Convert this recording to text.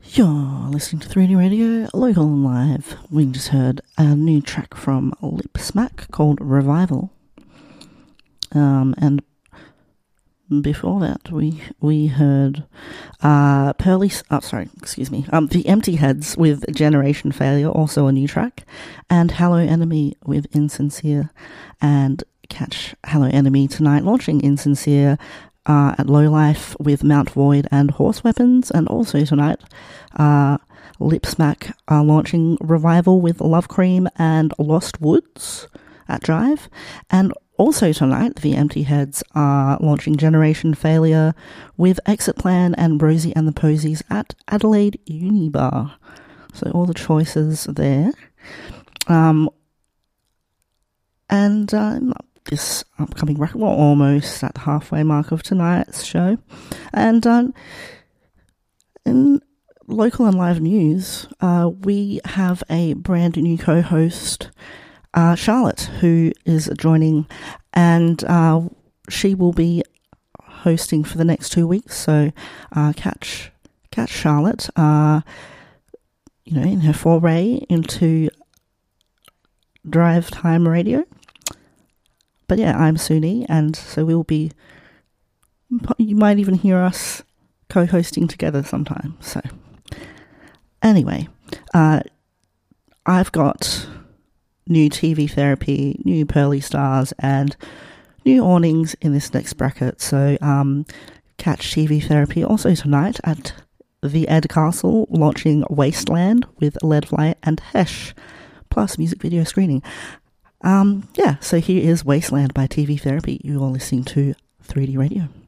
You're listening to 3D Radio, local and live. We just heard a new track from Lip Smack called Revival. And before that, we heard The Empty Heads with Generation Failure, also a new track, and Hello Enemy with Insincere. And catch Hello Enemy tonight, launching Insincere at Low Life with Mount Void and Horse Weapons, and also tonight Lip Smack launching Revival with Love Cream and Lost Woods at Drive, and also tonight the Empty Heads are launching Generation Failure with Exit Plan and Rosie and the Posies at Adelaide Unibar. So all the choices there. This upcoming record, we're almost at the halfway mark of tonight's show. And in local and live news, we have a brand new co-host, Charlotte, who is joining, and she will be hosting for the next 2 weeks. So catch Charlotte, in her foray into drive time radio. But yeah, I'm Suni, and so you might even hear us co-hosting together sometime. So anyway, I've got new TV Therapy, new Pearly Stars, and new awnings in this next bracket. So catch TV Therapy also tonight at the Ed Castle, launching Wasteland with Leadfly and Hesh, plus music video screening. So here is Wasteland by TV Therapy. You are listening to 3D Radio.